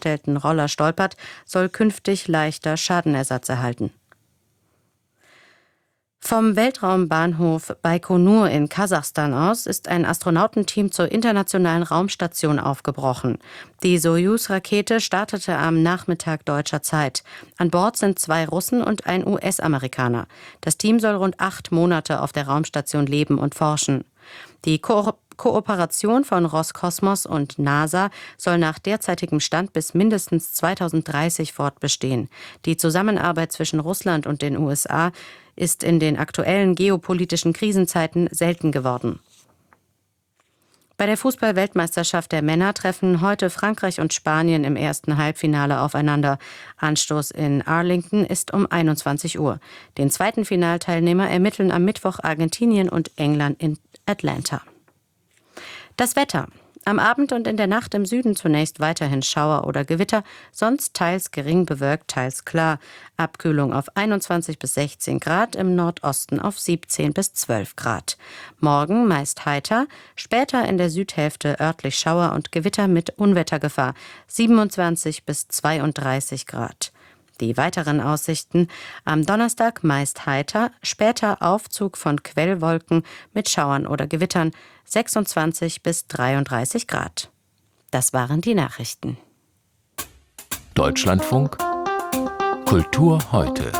abgestellten Roller stolpert, soll künftig leichter Schadenersatz erhalten. Vom Weltraumbahnhof Baikonur in Kasachstan aus ist ein Astronautenteam zur internationalen Raumstation aufgebrochen. Die Sojus-Rakete startete am Nachmittag deutscher Zeit. An Bord sind 2 Russen und ein US-Amerikaner. Das Team soll rund 8 Monate auf der Raumstation leben und forschen. Die Kooperation von Roskosmos und NASA soll nach derzeitigem Stand bis mindestens 2030 fortbestehen. Die Zusammenarbeit zwischen Russland und den USA ist in den aktuellen geopolitischen Krisenzeiten selten geworden. Bei der Fußball-Weltmeisterschaft der Männer treffen heute Frankreich und Spanien im ersten Halbfinale aufeinander. Anstoß in Arlington ist um 21 Uhr. Den zweiten Finalteilnehmer ermitteln am Mittwoch Argentinien und England in Atlanta. Das Wetter. Am Abend und in der Nacht im Süden zunächst weiterhin Schauer oder Gewitter, sonst teils gering bewölkt, teils klar. Abkühlung auf 21 bis 16 Grad, im Nordosten auf 17 bis 12 Grad. Morgen meist heiter, später in der Südhälfte örtlich Schauer und Gewitter mit Unwettergefahr, 27 bis 32 Grad. Die weiteren Aussichten: am Donnerstag meist heiter, später Aufzug von Quellwolken mit Schauern oder Gewittern, 26 bis 33 Grad. Das waren die Nachrichten. Deutschlandfunk Kultur heute.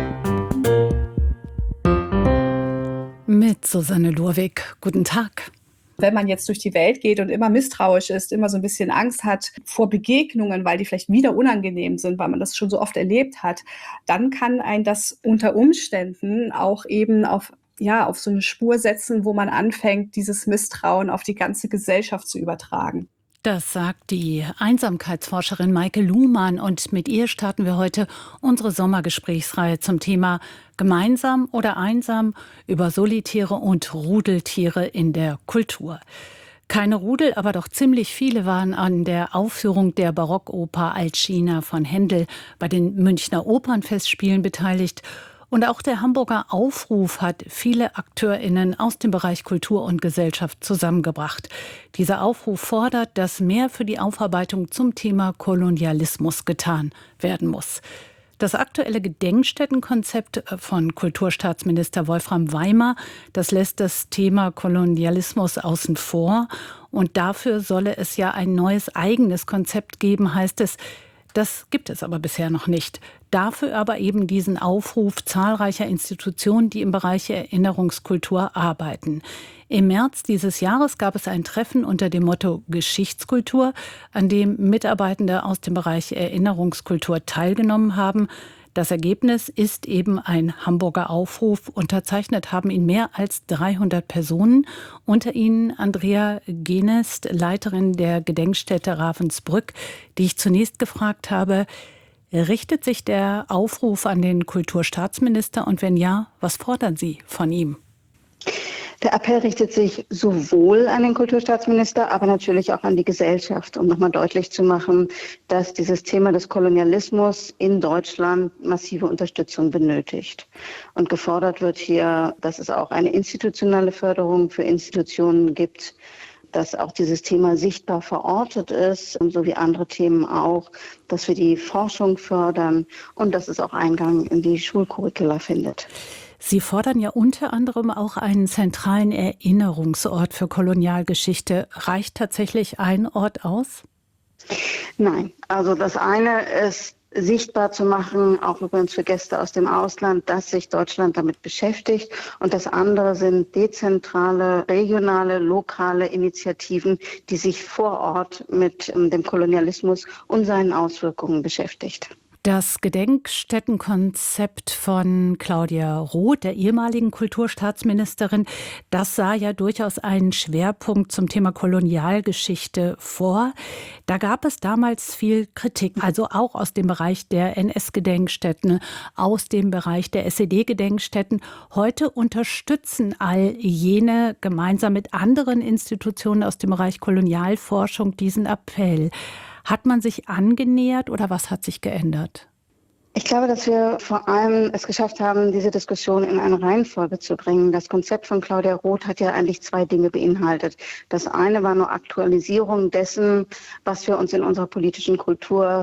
Mit Susanne Lurwig. Guten Tag. Wenn man jetzt durch die Welt geht und immer misstrauisch ist, immer so ein bisschen Angst hat vor Begegnungen, weil die vielleicht wieder unangenehm sind, weil man das schon so oft erlebt hat, dann kann einen das unter Umständen auch eben auf so eine Spur setzen, wo man anfängt, dieses Misstrauen auf die ganze Gesellschaft zu übertragen. Das sagt die Einsamkeitsforscherin Maike Luhmann, und mit ihr starten wir heute unsere Sommergesprächsreihe zum Thema Gemeinsam oder einsam über Solitäre und Rudeltiere in der Kultur. Keine Rudel, aber doch ziemlich viele waren an der Aufführung der Barockoper Alcina von Händel bei den Münchner Opernfestspielen beteiligt. Und auch der Hamburger Aufruf hat viele AkteurInnen aus dem Bereich Kultur und Gesellschaft zusammengebracht. Dieser Aufruf fordert, dass mehr für die Aufarbeitung zum Thema Kolonialismus getan werden muss. Das aktuelle Gedenkstättenkonzept von Kulturstaatsminister Wolfram Weimer, das lässt das Thema Kolonialismus außen vor. Und dafür solle es ja ein neues eigenes Konzept geben, heißt es. Das gibt es aber bisher noch nicht. Dafür aber eben diesen Aufruf zahlreicher Institutionen, die im Bereich Erinnerungskultur arbeiten. Im März dieses Jahres gab es ein Treffen unter dem Motto Geschichtskultur, an dem Mitarbeitende aus dem Bereich Erinnerungskultur teilgenommen haben. Das Ergebnis ist eben ein Hamburger Aufruf. Unterzeichnet haben ihn mehr als 300 Personen. Unter ihnen Andrea Genest, Leiterin der Gedenkstätte Ravensbrück, die ich zunächst gefragt habe: Richtet sich der Aufruf an den Kulturstaatsminister, und wenn ja, was fordern Sie von ihm? Der Appell richtet sich sowohl an den Kulturstaatsminister, aber natürlich auch an die Gesellschaft, um nochmal deutlich zu machen, dass dieses Thema des Kolonialismus in Deutschland massive Unterstützung benötigt. Und gefordert wird hier, dass es auch eine institutionelle Förderung für Institutionen gibt, dass auch dieses Thema sichtbar verortet ist, so wie andere Themen auch, dass wir die Forschung fördern und dass es auch Eingang in die Schulcurricula findet. Sie fordern ja unter anderem auch einen zentralen Erinnerungsort für Kolonialgeschichte. Reicht tatsächlich ein Ort aus? Nein, also das eine ist sichtbar zu machen, auch übrigens für Gäste aus dem Ausland, dass sich Deutschland damit beschäftigt. Und das andere sind dezentrale, regionale, lokale Initiativen, die sich vor Ort mit dem Kolonialismus und seinen Auswirkungen beschäftigt. Das Gedenkstättenkonzept von Claudia Roth, der ehemaligen Kulturstaatsministerin, das sah ja durchaus einen Schwerpunkt zum Thema Kolonialgeschichte vor. Da gab es damals viel Kritik, also auch aus dem Bereich der NS-Gedenkstätten, aus dem Bereich der SED-Gedenkstätten. Heute unterstützen all jene gemeinsam mit anderen Institutionen aus dem Bereich Kolonialforschung diesen Appell. Hat man sich angenähert oder was hat sich geändert? Ich glaube, dass wir vor allem es geschafft haben, diese Diskussion in eine Reihenfolge zu bringen. Das Konzept von Claudia Roth hat ja eigentlich 2 Dinge beinhaltet. Das eine war nur Aktualisierung dessen, was wir uns in unserer politischen Kultur